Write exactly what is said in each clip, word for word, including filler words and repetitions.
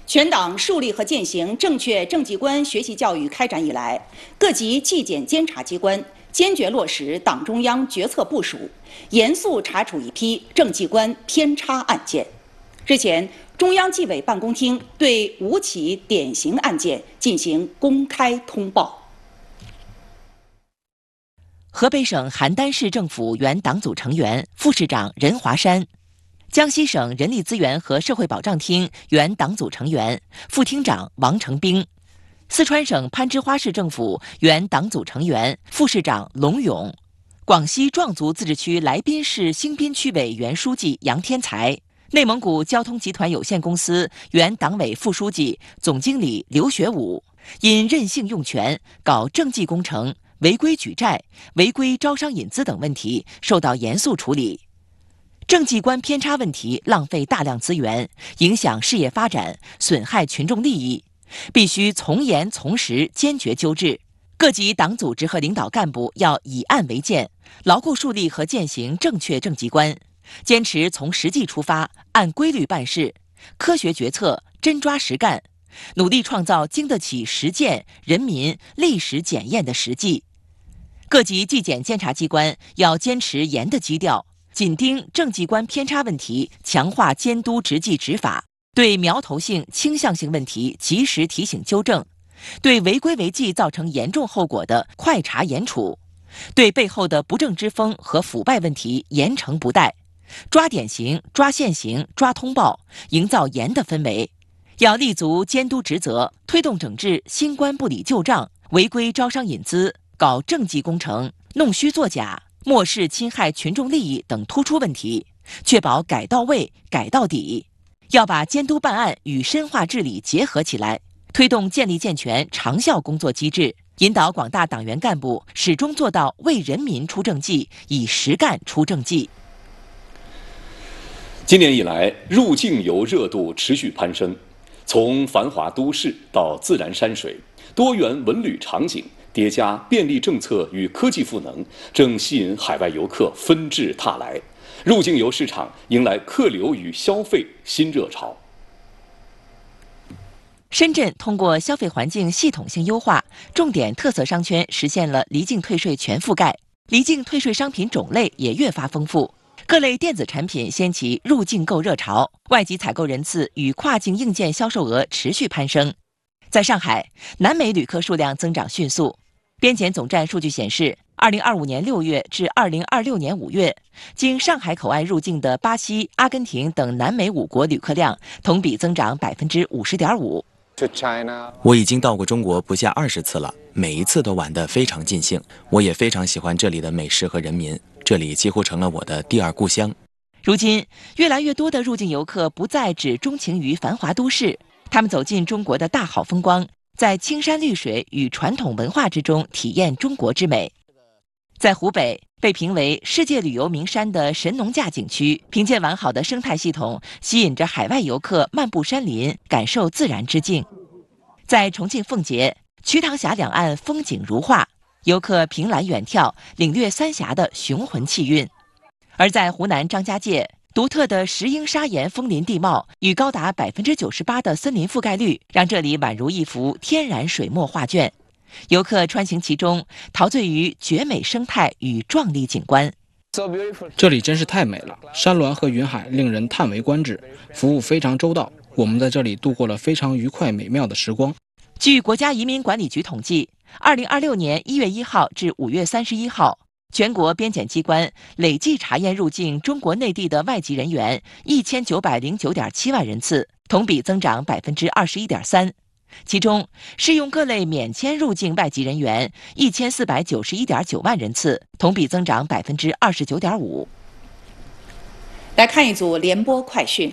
全党树立和践行正确政绩观学习教育开展以来，各级纪检监察机关坚决落实党中央决策部署，严肃查处一批政绩观偏差案件。日前，中央纪委办公厅对五起典型案件进行公开通报。 河北省邯郸市政府原党组成员、副市长任华山。江西省人力资源和社会保障厅原党组成员、副厅长王成兵，四川省攀枝花市政府原党组成员、副市长龙勇，广西壮族自治区来宾市兴宾区委原书记杨天才，内蒙古交通集团有限公司原党委副书记、总经理刘学武，因任性用权、搞政绩工程、违规举债、违规招商引资等问题，受到严肃处理。政绩观偏差问题浪费大量资源，影响事业发展，损害群众利益，必须从严从实，坚决纠治。各级党组织和领导干部要以案为鉴，牢固树立和践行正确政绩观，坚持从实际出发，按规律办事，科学决策，真抓实干，努力创造经得起实践、人民、历史检验的实际。各级纪检监察机关要坚持严的基调，紧盯政绩观偏差问题，强化监督执纪执法，对苗头性、倾向性问题及时提醒纠正，对违规违纪造成严重后果的快查严处，对背后的不正之风和腐败问题严惩不贷，抓典型、抓现行、抓通报，营造严的氛围。要立足监督职责，推动整治新官不理旧账、违规招商引资、搞政绩工程、弄虚作假、漠视侵害群众利益等突出问题，确保改到位、改到底。要把监督办案与深化治理结合起来，推动建立健全长效工作机制，引导广大党员干部始终做到为人民出政绩，以实干出政绩。 今年以来，入境游热度持续攀升，从繁华都市到自然山水，多元文旅场景叠加便利政策与科技赋能，正吸引海外游客纷至沓来，入境游市场迎来客流与消费新热潮。 深圳通过消费环境系统性优化，重点特色商圈实现了离境退税全覆盖，离境退税商品种类也越发丰富，各类电子产品掀起入境购热潮，外籍采购人次与跨境硬件销售额持续攀升。在上海，南美旅客数量增长迅速。边检总站数据显示，二零二五年六月至二零二六年五月，经上海口岸入境的巴西、阿根廷等南美五国旅客量同比增长百分之五十点五。 我已经到过中国不下二十次了，每一次都玩得非常尽兴。我也非常喜欢这里的美食和人民，这里几乎成了我的第二故乡。 如今，越来越多的入境游客不再只钟情于繁华都市，他们走进中国的大好风光，在青山绿水与传统文化之中体验中国之美。在湖北，被评为世界旅游名山的神农架景区，凭借完好的生态系统，吸引着海外游客漫步山林，感受自然之境。在重庆奉节，瞿塘峡两岸风景如画，游客凭栏远眺，领略三峡的雄浑气韵。而在湖南张家界，独特的石英砂岩枫林地貌与高达百分之九十八的森林覆盖率，让这里宛如一幅天然水墨画卷。游客穿行其中，陶醉于绝美生态与壮丽景观。 这里真是太美了，山峦和云海令人叹为观止，服务非常周到，我们在这里度过了非常愉快美妙的时光。 据国家移民管理局统计，二零二六年一月一号至五月三十一号，全国边检机关累计查验入境中国内地的外籍人员一千九百零九点七万人次，同比增长百分之二十一点三。其中，适用各类免签入境外籍人员一千四百九十一点九万人次，同比增长百分之二十九点五。 来看一组联播快讯。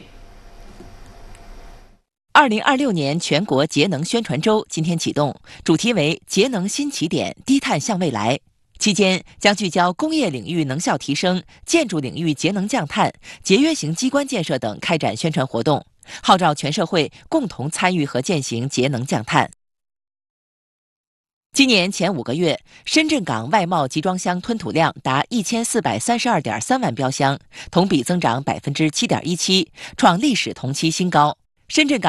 二零二六年全国节能宣传周今天启动，主题为节能新起点，低碳向未来。期间将聚焦工业领域能效提升、建筑领域节能降碳、节约型机关建设等开展宣传活动，号召全社会共同参与和践行节能降碳。今年前五个月，深圳港外贸集装箱吞吐量达一千四百三十二点三万标箱，同比增长百分之七点一七，创历史同期新高。深圳港